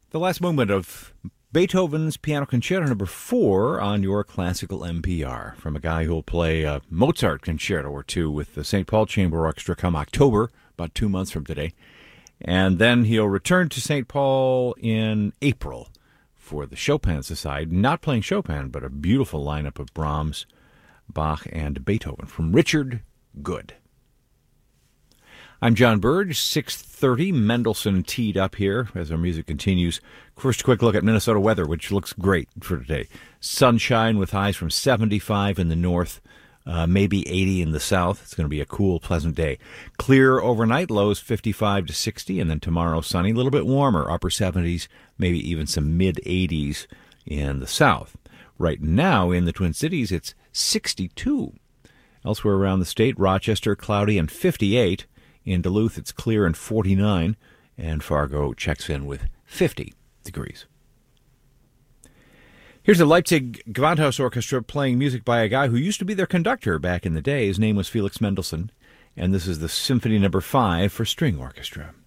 The last movement of Beethoven's Piano Concerto No. 4 on your classical NPR from a guy who will play a Mozart concerto or two with the St. Paul Chamber Orchestra come October, about 2 months from today. And then he'll return to St. Paul in April for the Chopin Society, not playing Chopin, but a beautiful lineup of Brahms, Bach, and Beethoven from Richard Good. I'm John Burge, 6:30. Mendelssohn teed up here as our music continues. First, a quick look at Minnesota weather, which looks great for today. Sunshine with highs from 75 in the north, maybe 80 in the south. It's going to be a cool, pleasant day. Clear overnight, lows 55 to 60, and then tomorrow sunny, a little bit warmer, upper 70s, maybe even some mid-80s in the south. Right now in the Twin Cities, it's 62. Elsewhere around the state, Rochester, cloudy and 58. In Duluth, it's clear and 49, and Fargo checks in with 50 degrees. Here's the Leipzig Gewandhaus Orchestra playing music by a guy who used to be their conductor back in the day. His name was Felix Mendelssohn, and this is the Symphony No. 5 for string orchestra.